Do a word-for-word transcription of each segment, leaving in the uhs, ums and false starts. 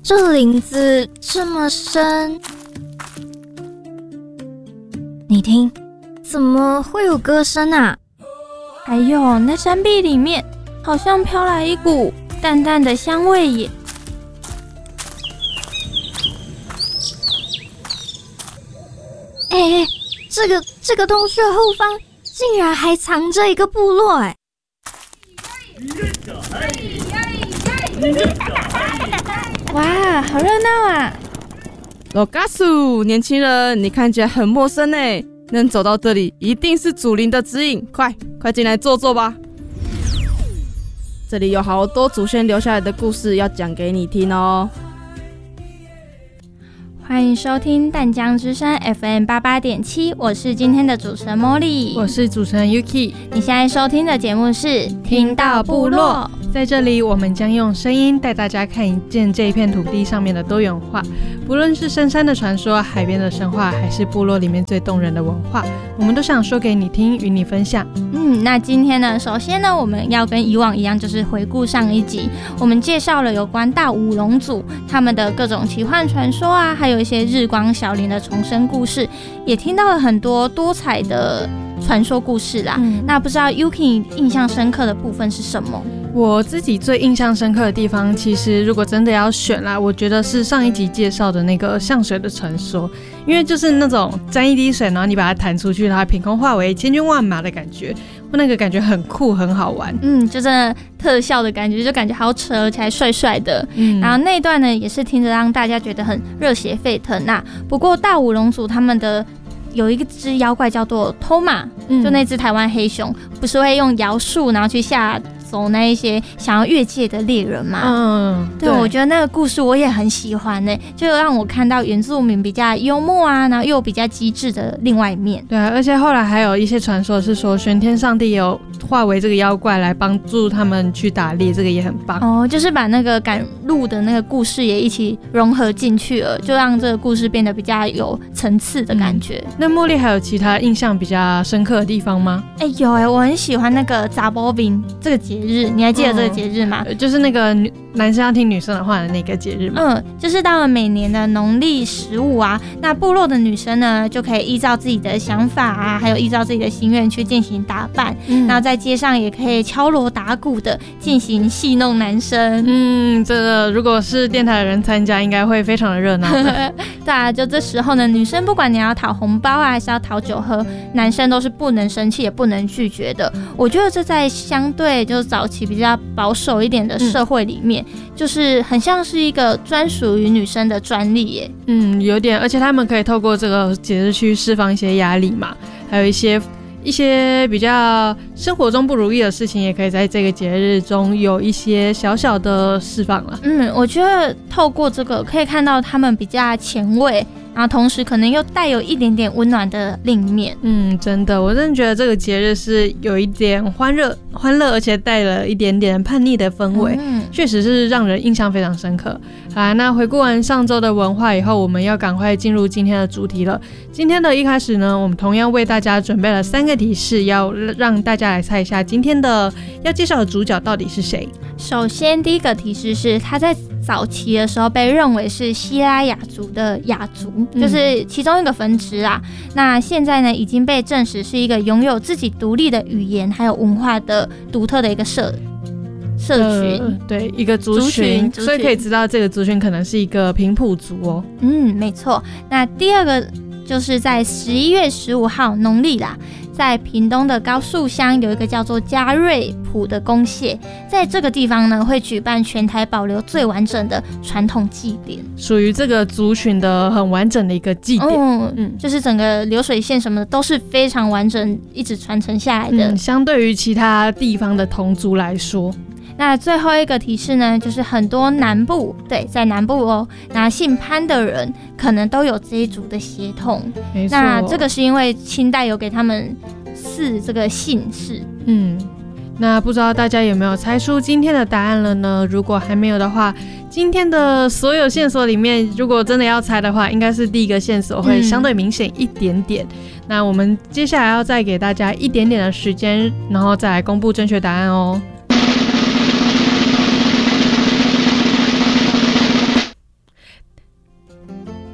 这林子这么深，你听，怎么会有歌声啊？ 还有那山壁里面好像飘来一股淡淡的香味耶。 哎哎，这个这个洞穴后方竟然还藏着一个部落哎！ 哇，好热闹啊！ 罗嘎苏，年轻人，你看起来很陌生耶，能走到这里一定是祖灵的指引，快快进来坐坐吧。这里有好多祖先留下来的故事要讲给你听哦。 欢迎收听淡江之声 F M 八八点七，我是今天的主持人 Molly， 我是主持人 Yuki。 你现在收听的节目是听到部落， 在这里我们将用声音带大家看一见这一片土地上面的多元化，不论是深山的传说、海边的神话，还是部落里面最动人的文化，我们都想说给你听，与你分享。 嗯，那今天呢，首先呢，我们要跟以往一样，就是回顾上一集，我们介绍了有关大武龙族他们的各种奇幻传说啊，还有一些日光小林的重生故事，也听到了很多多彩的传说故事啦。嗯、那不知道 Yuki 印象深刻的部分是什么？ 我自己最印象深刻的地方，其实如果真的要选啦，我觉得是上一集介绍的那个象水的传说，因为就是那种沾一滴水，然后你把它弹出去，它凭空化为千军万马的感觉，那个感觉很酷，很好玩。 嗯，就真的特效的感觉，就感觉好扯，而且还帅帅的。嗯，然后那一段呢，也是听着让大家觉得很热血沸腾啊。不过大武龙族他们的有一只妖怪叫做偷马，嗯、就那只台湾黑熊，不是会用摇树然后去吓走那一些想要越界的猎人嘛？嗯，对，对我觉得那个故事我也很喜欢呢、欸，就让我看到原住民比较幽默啊，然后又比较机智的另外一面。 对啊，而且后来还有一些传说是说玄天上帝有化为这个妖怪来帮助他们去打猎，这个也很棒哦，就是把那个赶路的那个故事也一起融合进去了，就让这个故事变得比较有层次的感觉。 嗯、那茉莉还有其他印象比较深刻的地方吗？ 哎、欸，有哎、欸，我很喜欢那个查波饼这个节日，你还记得这个节日吗？ 哦、就是那个男生要听女生的话的那个节日吗？ 嗯，就是到了每年的农历十五啊，那部落的女生呢就可以依照自己的想法啊，还有依照自己的心愿去进行打扮，嗯、然后在街上也可以敲锣打鼓的进行戏弄男生。 嗯，这个如果是电台的人参加，应该会非常的热闹的。 对啊，就这时候呢，女生不管你要讨红包啊，还是要讨酒喝，男生都是不能生气也不能拒绝的。我觉得这在相对就是早期比较保守一点的社会里面，嗯、就是很像是一个专属于女生的专利耶。 嗯，有点，而且他们可以透过这个节日去释放一些压力嘛，还有一些一些比较生活中不如意的事情，也可以在这个节日中有一些小小的释放了。 嗯，我觉得透过这个可以看到他们比较前卫，然后同时可能又带有一点点温暖的另一面。 嗯，真的，我真的觉得这个节日是有一点欢乐，欢乐，而且带了一点点叛逆的氛围，嗯、确实是让人印象非常深刻。好，那回顾完上周的文化以后，我们要赶快进入今天的主题了。今天的一开始呢，我们同样为大家准备了三个提示，要让大家来猜一下今天的要介绍的主角到底是谁。 首先，第一个提示是他在早期的时候被认为是西拉雅族的雅族，嗯、就是其中一个分支啊。那现在呢，已经被证实是一个拥有自己独立的语言还有文化的独特的一个社社群，呃， 对，一个族 群, 族, 群族群，所以可以知道这个族群可能是一个平埔族哦。 嗯，没错。那第二个就是在十一月十五号农历啦，在屏东的高树乡有一个叫做嘉瑞埔的公廨，在这个地方呢会举办全台保留最完整的传统祭典， 属于这个族群的很完整的一个祭典。 嗯嗯，就是整个流水线什么的都是非常完整，一直传承下来的。 嗯，相对于其他地方的同族来说。 那最后一个提示呢，就是很多南部，对，在南部哦，那姓潘的人可能都有这一族的血统。 没错， 那这个是因为清代有给他们赐这个姓氏。 嗯，那不知道大家有没有猜出今天的答案了呢？如果还没有的话，今天的所有线索里面，如果真的要猜的话，应该是第一个线索会相对明显一点点。嗯、那我们接下来要再给大家一点点的时间，然后再来公布正确答案哦。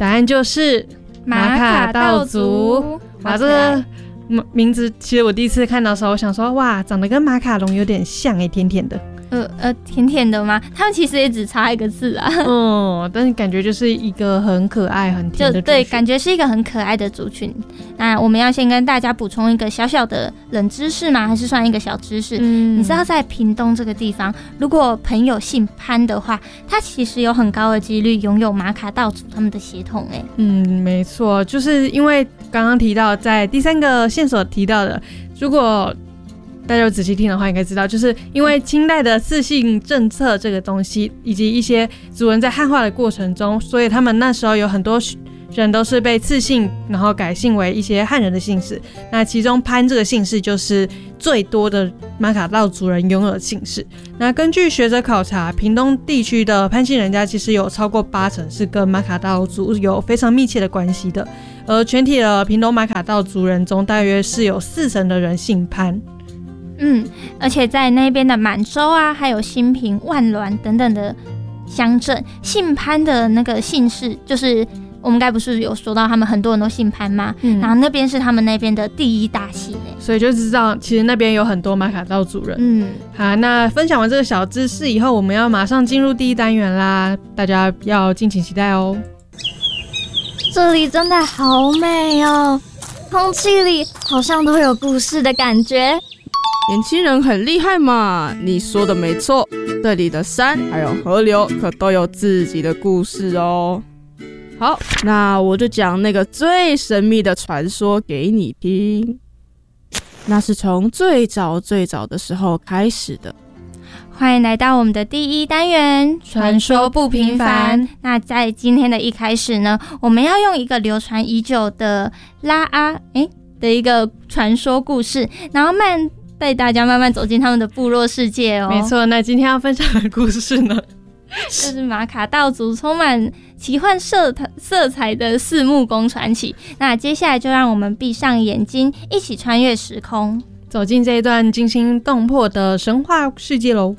答案就是马卡道族。 哇，这个名字其实我第一次看到的时候，我想说，哇，长得跟马卡龙有点像哎，甜甜的。 呃呃，甜甜的吗？他们其实也只差一个字啊。 嗯，但是感觉就是一个很可爱、很甜的族群。 对，感觉是一个很可爱的族群。那我们要先跟大家补充一个小小的冷知识吗？还是算一个小知识？嗯，你知道在屏东这个地方，如果朋友姓潘的话，他其实有很高的几率拥有马卡道族他们的血统哎。 嗯，没错，就是因为刚刚提到，在第三个线索提到的，如果大家有仔细听的话，应该知道，就是因为清代的赐姓政策这个东西，以及一些族人在汉化的过程中，所以他们那时候有很多人都是被赐姓，然后改姓为一些汉人的姓氏。那其中潘这个姓氏就是最多的马卡道族人拥有的姓氏。那根据学者考察，屏东地区的潘姓人家其实有超过八成是跟马卡道族有非常密切的关系的，而全体的屏东马卡道族人中，大约是有四成的人姓潘。 嗯，而且在那边的满洲啊，还有新平、万峦等等的乡镇，姓潘的那个姓氏，就是我们该不是有说到他们很多人都姓潘吗？嗯，然后那边是他们那边的第一大姓诶， 所以就知道其实那边有很多马卡道族人。 嗯， 好，那分享完这个小知识以后，我们要马上进入第一单元啦，大家要敬请期待哦。 这里真的好美哦，空气里好像都有故事的感觉。 年轻人很厉害嘛，你说的没错，这里的山还有河流可都有自己的故事哦。好，那我就讲那个最神秘的传说给你听。那是从最早最早的时候开始的。 欢迎来到我们的第一单元，传说不平凡。那在今天的一开始呢，我们要用一个流传已久的拉阿诶的一个传说故事，然后慢带大家慢慢走进他们的部落世界哦。 没错，那今天要分享的故事呢， 就是马卡道族充满奇幻色色彩的四目宫传奇。那接下来就让我们闭上眼睛，一起穿越时空， 走进这一段惊心动魄的神话世界喽。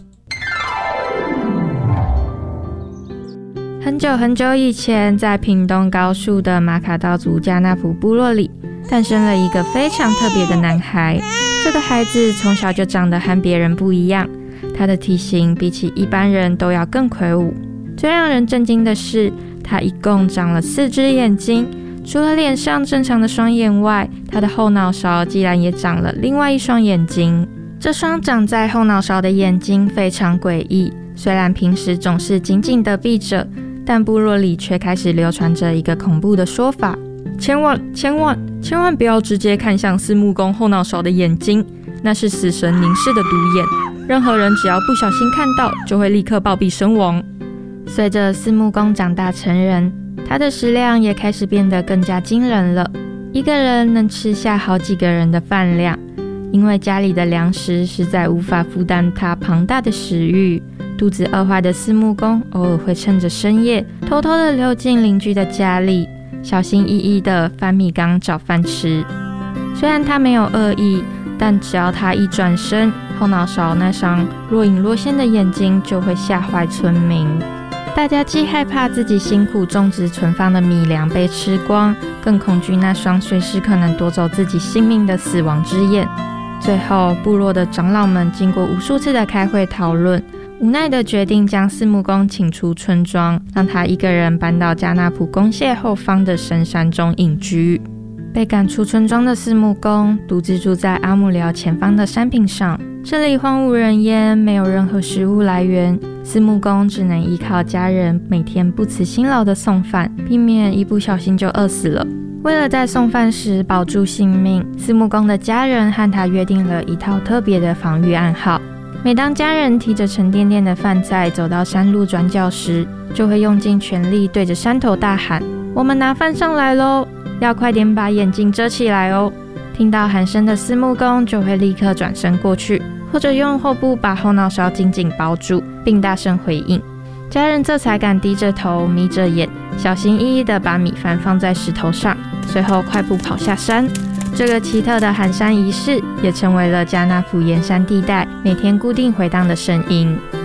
很久很久以前，在屏东高树的马卡道族加纳普部落里，诞生了一个非常特别的男孩。这个孩子从小就长得和别人不一样，他的体型比起一般人都要更魁梧。最让人震惊的是，他一共长了四只眼睛，除了脸上正常的双眼外，他的后脑勺竟然也长了另外一双眼睛。这双长在后脑勺的眼睛非常诡异，虽然平时总是紧紧地闭着，但部落里却开始流传着一个恐怖的说法：千万千万千万不要直接看向四目公后脑勺的眼睛，那是死神凝视的独眼，任何人只要不小心看到，就会立刻暴毙身亡。随着四目公长大成人，他的食量也开始变得更加惊人了，一个人能吃下好几个人的饭量。因为家里的粮食实在无法负担他庞大的食欲，肚子饿坏的四目公偶尔会趁着深夜偷偷地溜进邻居的家里，小心翼翼地翻米缸找饭吃。虽然他没有恶意，但只要他一转身，后脑勺那双若隐若现的眼睛就会吓坏村民。大家既害怕自己辛苦种植存放的米粮被吃光，更恐惧那双随时可能夺走自己性命的死亡之眼。最后，部落的长老们经过无数次的开会讨论，无奈的决定将四目公请出村庄，让他一个人搬到加纳普公廨后方的深山中隐居。被赶出村庄的四目公独自住在阿木寮前方的山坪上，这里荒无人烟，没有任何食物来源，四目公只能依靠家人每天不辞辛劳的送饭，避免一不小心就饿死了。为了在送饭时保住性命，四目公的家人和他约定了一套特别的防御暗号。每当家人提着沉甸甸的饭菜走到山路转角时，就会用尽全力对着山头大喊：我们拿饭上来咯，要快点把眼睛遮起来哦。听到喊声的四目公就会立刻转身过去，或者用后部把后脑勺紧紧包住，并大声回应。家人这才敢低着头眯着眼，小心翼翼地把米饭放在石头上，随后快步跑下山。这个奇特的喊山仪式也成为了加纳普沿山地带每天固定回荡的声音。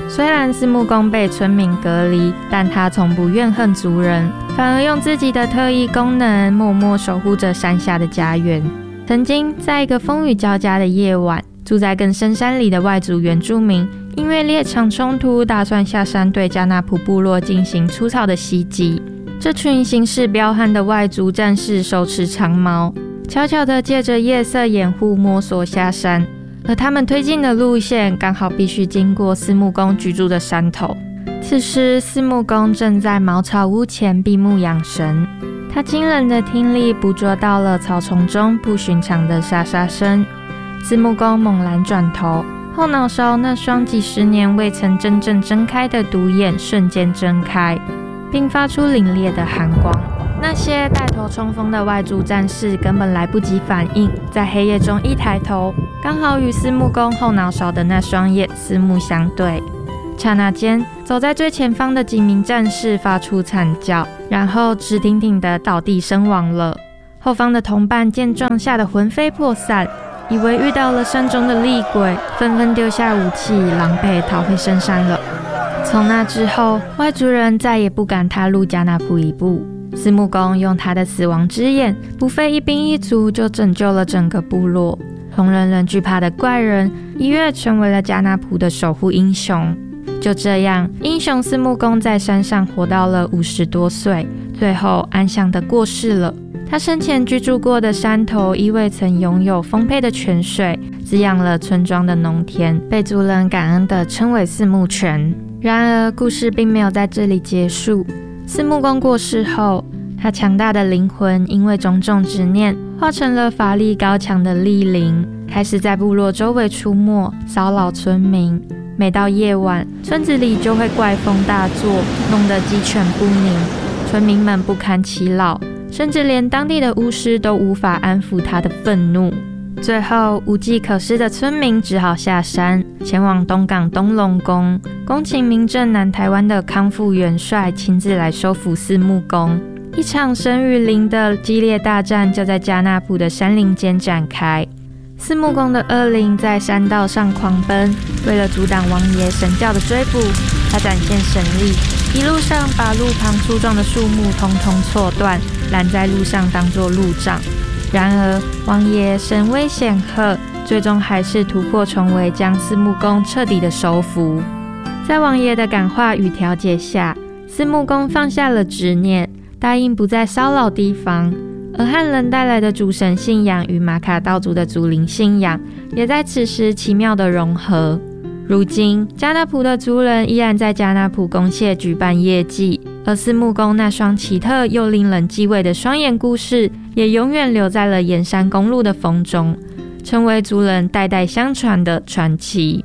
虽然四木公被村民隔离，但他从不怨恨族人，反而用自己的特异功能默默守护着山下的家园。曾经在一个风雨交加的夜晚，住在更深山里的外族原住民因为猎场冲突，打算下山对加纳普部落进行粗糙的袭击。这群行事彪悍的外族战士手持长矛，悄悄地借着夜色掩护摸索下山，而他们推进的路线刚好必须经过四木公居住的山头。此时四木公正在茅草屋前闭目养神，他惊人的听力捕捉到了草丛中不寻常的沙沙声。四木公猛然转头，后脑勺那双几十年未曾真正睁开的独眼瞬间睁开，并发出凛冽的寒光。那些带头冲锋的外族战士根本来不及反应，在黑夜中一抬头，刚好与四木公后脑勺的那双眼四目相对。刹那间，走在最前方的几名战士发出惨叫，然后直挺挺地倒地身亡了。后方的同伴见状，吓得魂飞魄散，以为遇到了山中的厉鬼，纷纷丢下武器，狼狈逃回深山了。从那之后，外族人再也不敢踏入加纳普一步。四木公用他的死亡之眼，不费一兵一卒就拯救了整个部落。从人人惧怕的怪人，一跃成为了加纳普的守护英雄。就这样，英雄四木公在山上活到了五十多岁，最后安详地过世了。他生前居住过的山头，因为曾拥有丰沛的泉水，滋养了村庄的农田，被族人感恩地称为四木泉。然而，故事并没有在这里结束。四木公过世后，他强大的灵魂因为种种执念，化成了法力高强的厉灵，开始在部落周围出没，骚扰村民。每到夜晚，村子里就会怪风大作，弄得鸡犬不宁，村民们不堪其扰，甚至连当地的巫师都无法安抚他的愤怒。最后，无计可施的村民只好下山，前往东港东龙宫，恭请名震南台湾的康复元帅亲自来收服四木公。一场神与灵的激烈大战就在加纳普的山林间展开。四木公的恶灵在山道上狂奔，为了阻挡王爷神教的追捕，他展现神力，一路上把路旁粗壮的树木通通挫断，拦在路上当作路障。然而，王爷神威显赫，最终还是突破重围，将四木公彻底的收服。在王爷的感化与调解下，四木公放下了执念，答应不再骚扰地方。而汉人带来的主神信仰与马卡道族的祖灵信仰，也在此时奇妙的融合。如今，加纳普的族人依然在加纳普公廨举办夜祭，而四木公那双奇特又令人忌讳的双眼故事，也永远留在了沿山公路的风中，成为族人代代相传的传奇。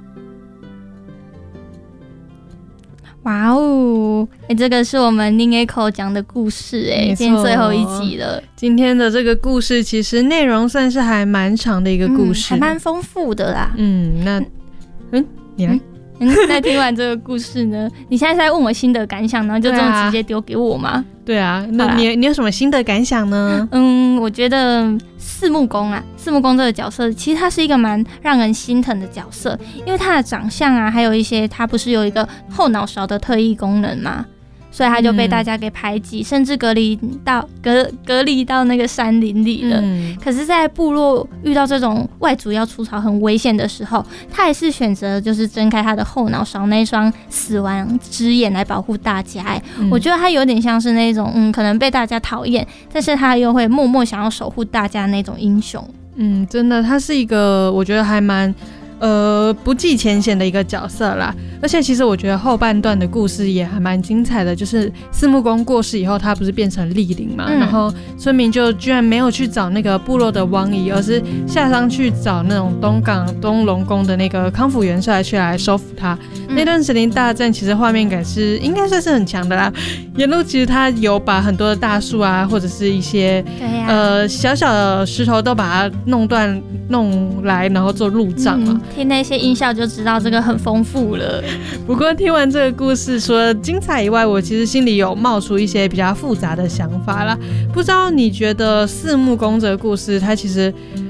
哇哦，哎，这个是我们宁 Echo 讲的故事，哎，今天最后一集了。 今天的这个故事其实内容算是还蛮长的一个故事， 嗯、还蛮丰富的啦。 嗯，那嗯，你来。 嗯，那听完这个故事呢，你现在是在问我心得感想，然后就这么直接丢给我吗？ 对啊，那你你有什么心得感想呢？ 嗯，我觉得四木公啊，四木公这个角色，其实他是一个蛮让人心疼的角色，因为他的长相啊，还有一些他不是有一个后脑勺的特异功能嘛，所以他就被大家给排挤，嗯、甚至隔离到隔隔离到那个山林里了。嗯、可是，在部落遇到这种外族要出草很危险的时候，他还是选择就是睁开他的后脑勺那双死亡之眼来保护大家。哎、嗯，我觉得他有点像是那种嗯，可能被大家讨厌，但是他又会默默想要守护大家那种英雄。 嗯，真的，他是一个我觉得还蛮。呃，不计前嫌的一个角色啦，而且其实我觉得后半段的故事也还蛮精彩的，就是四木公过世以后，他不是变成厉灵嘛、嗯，然后村民就居然没有去找那个部落的王姨，而是下山去找那种东港东龙宫的那个康复元帅去来收服他。嗯、那段神灵大战其实画面感是应该算是很强的啦，沿路其实他有把很多的大树啊，或者是一些、啊、呃小小的石头都把它弄断弄来，然后做路障嘛。嗯听那些音效就知道这个很丰富了。 不过听完这个故事，除了精彩以外，我其实心里有冒出一些比较复杂的想法啦。不知道你觉得四木公这个故事，它其实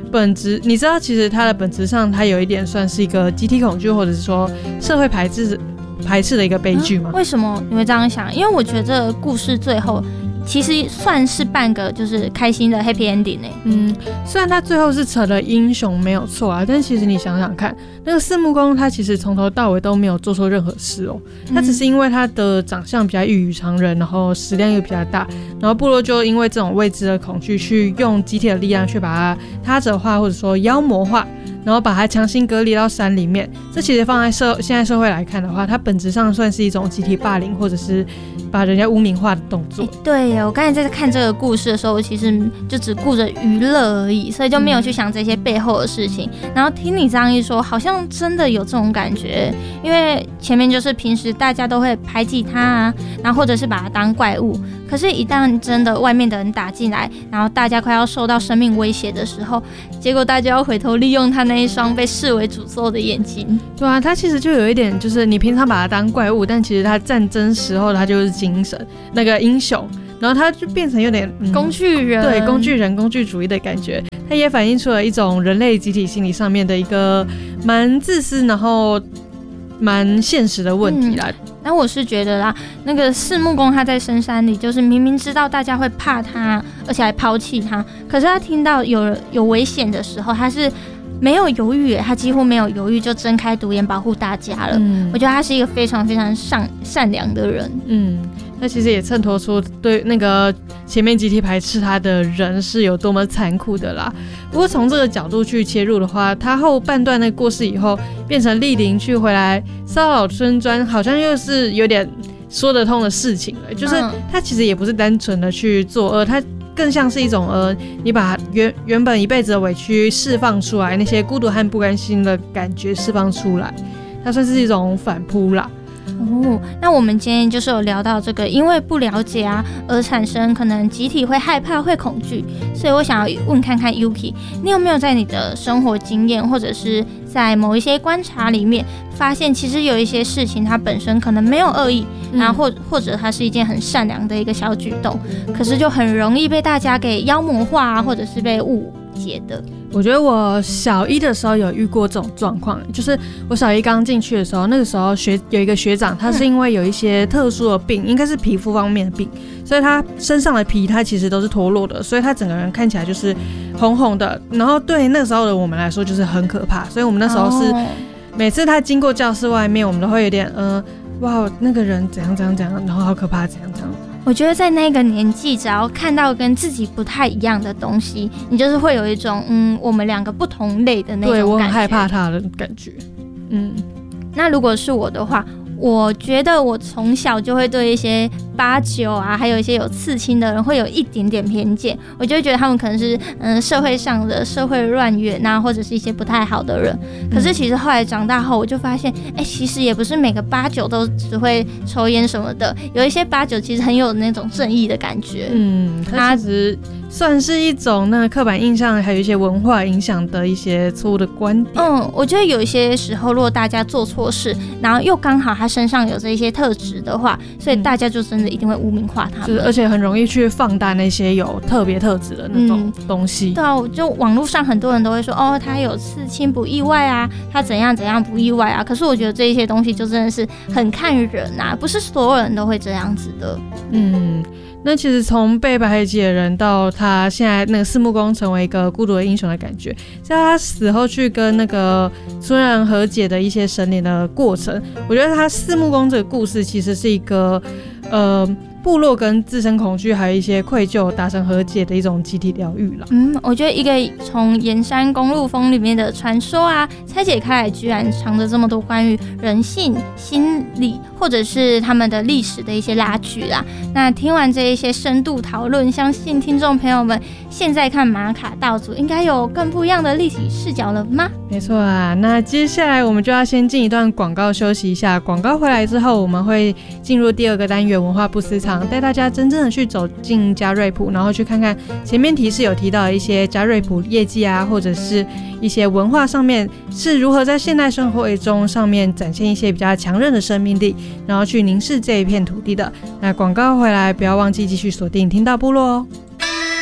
本质，你知道其实它的本质上它有一点算是一个集体恐惧或者是说社会排斥排斥的一个悲剧吗？ 啊、为什么你会这样想？因为我觉得故事最后其实算是半个就是开心的 happy ending 呢、欸。 嗯，虽然他最后是成了英雄没有错啊，但其实你想想看，那个四目公他其实从头到尾都没有做错任何事哦，他只是因为他的长相比较异于常人，然后食量又比较大，然后部落就因为这种未知的恐惧，去用集体的力量去把他他者化或者说妖魔化。然后把它强行隔离到山里面，这其实放在社现在社会来看的话，它本质上算是一种集体霸凌，或者是把人家污名化的动作。 欸、对耶，我刚才在看这个故事的时候，我其实就只顾着娱乐而已，所以就没有去想这些背后的事情。嗯、然后听你这样一说，好像真的有这种感觉，因为前面就是平时大家都会排挤他啊，然后或者是把他当怪物。可是，一旦真的外面的人打进来，然后大家快要受到生命威胁的时候，结果大家要回头利用他那一双被视为诅咒的眼睛。 对啊，他其实就有一点，就是你平常把他当怪物，但其实他战争时候他就是精神那个英雄，然后他就变成有点、 嗯、工具人， 对，工具人、工具主义的感觉。他也反映出了一种人类集体心理上面的一个蛮自私，然后蛮现实的问题啦。嗯那我是觉得啦，那个四目公他在深山里，就是明明知道大家会怕他，而且还抛弃他，可是他听到有有危险的时候，他是没有犹豫，他几乎没有犹豫就睁开独眼保护大家了。嗯、我觉得他是一个非常非常善善良的人。 嗯，那其实也衬托出对那个前面集体排斥他的人是有多么残酷的啦。不过从这个角度去切入的话，他后半段那过世以后，变成莅临去回来骚扰村庄，好像又是有点说得通的事情了。就是他其实也不是单纯的去作恶，他更像是一种呃，你把原原本一辈子的委屈释放出来，那些孤独和不甘心的感觉释放出来，它算是一种反扑啦。 哦，那我们今天就是有聊到这个，因为不了解啊，而产生可能集体会害怕、会恐惧，所以我想要问看看 Yuki， 你有没有在你的生活经验，或者是在某一些观察里面，发现其实有一些事情它本身可能没有恶意，嗯、然后或或者它是一件很善良的一个小举动，可是就很容易被大家给妖魔化啊，或者是被误解的。 我觉得我小一的时候有遇过这种状况，就是我小一刚进去的时候，那个时候学有一个学长，他是因为有一些特殊的病，应该是皮肤方面的病，所以他身上的皮他其实都是脱落的，所以他整个人看起来就是红红的，然后对那个时候的我们来说就是很可怕，所以我们那时候是每次他经过教室外面，我们都会有点呃，哇，那个人怎样怎样怎样，然后好可怕，怎样怎样。 我觉得在那个年纪，只要看到跟自己不太一样的东西，你就是会有一种嗯，我们两个不同类的那种感觉。 对，我很害怕他的感觉。嗯， 那如果是我的话，我觉得我从小就会对一些八九啊，还有一些有刺青的人会有一点点偏见，我就会觉得他们可能是嗯社会上的社会乱源啊，或者是一些不太好的人。可是其实后来长大后，我就发现，哎、欸，其实也不是每个八九都只会抽烟什么的，有一些八九其实很有那种正义的感觉。 嗯，它其实算是一种那个刻板印象，还有一些文化影响的一些错误的观点。 嗯，我觉得有一些时候，如果大家做错事，然后又刚好他身上有这一些特质的话，所以大家就真的一定会污名化他们， 就是而且很容易去放大那些有特别特质的那种东西。 嗯、对啊，就网络上很多人都会说，哦，他有刺青不意外啊，他怎样怎样不意外啊。可是我觉得这一些东西就真的是很看人啊，不是所有人都会这样子的。 嗯。那其实从被排挤的人到他现在那个四目公成为一个孤独的英雄的感觉，在他死后去跟那个村人和解的一些神灵的过程，我觉得他四目公这个故事其实是一个呃部落跟自身恐惧还有一些愧疚达成和解的一种集体疗愈啦。 嗯，我觉得一个从盐山公路风里面的传说啊拆解开来，居然藏着这么多关于人性心理或者是他们的历史的一些拉锯啦。那听完这一些深度讨论，相信听众朋友们现在看马卡道族应该有更不一样的立体视角了吗？ 没错啊，那接下来我们就要先进一段广告休息一下，广告回来之后我们会进入第二个单元文化不私藏，带大家真正的去走进嘉瑞埔，然后去看看前面提示有提到的一些嘉瑞埔业绩啊，或者是一些文化上面是如何在现代生活中上面展现一些比较强韧的生命力，然后去凝视这一片土地的。那广告回来不要忘记继续锁定听到部落哦。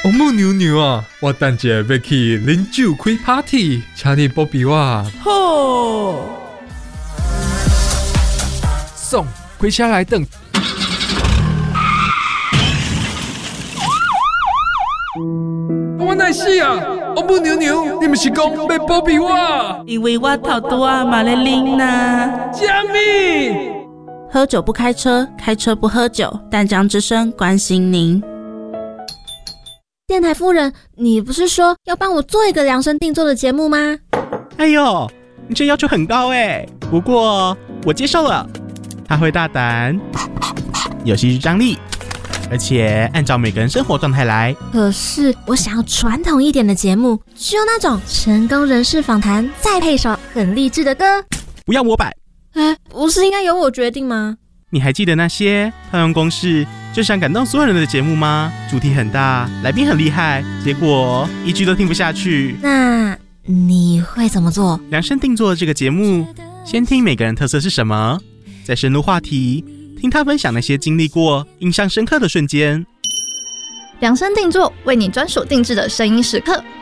王母娘娘啊，我等下要去啉酒开 party， 请你保庇我。 好， 送开车来等。我哪是啊？王母娘娘，你不是讲要保庇我？ 因为我头拄啊嘛咧啉呐。 虾米？ 喝酒不开车，开车不喝酒。淡江之声关心您。 电台夫人，你不是说要帮我做一个量身定做的节目吗？ 哎呦，你这要求很高哎，不过我接受了。他会大胆，有戏剧张力，而且按照每个人生活状态来。 可是我想要传统一点的节目，就那种成功人士访谈，再配首很励志的歌。 不要模板。 哎，不是应该由我决定吗？ 你还记得那些套用公式就想感动所有人的节目吗？主题很大，来宾很厉害，结果一句都听不下去。 那你会怎么做？ 量身定做这个节目，先听每个人特色是什么，再深入话题，听他分享那些经历过、印象深刻的瞬间。 量身定做，为你专属定制的声音时刻，